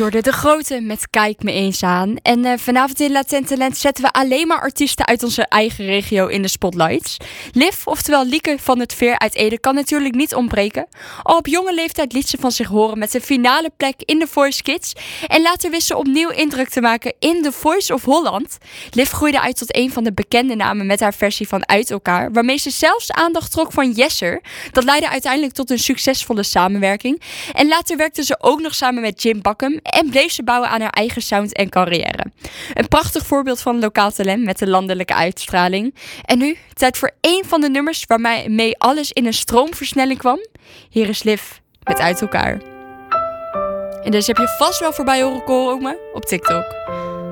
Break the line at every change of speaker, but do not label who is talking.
hoorde De Grote met Kijk me eens aan. En vanavond in Latent Talent zetten we alleen maar artiesten uit onze eigen regio in de spotlights. Liv, oftewel Lieke van het Veer uit Ede, kan natuurlijk niet ontbreken. Al op jonge leeftijd liet ze van zich horen met zijn finale plek in The Voice Kids. En later wist ze opnieuw indruk te maken in The Voice of Holland. Liv groeide uit tot een van de bekende namen met haar versie van Uit Elkaar, waarmee ze zelfs aandacht trok van Jesser. Dat leidde uiteindelijk tot een succesvolle samenwerking. En later werkte ze ook nog samen met Jim Bakkum en bleef ze bouwen aan haar eigen sound en carrière. Een prachtig voorbeeld van lokaal talent met de landelijke uitstraling. En nu, tijd voor één van de nummers waarmee alles in een stroomversnelling kwam. Hier is Liv met Uit Elkaar. En deze heb je vast wel voorbij horen komen op TikTok.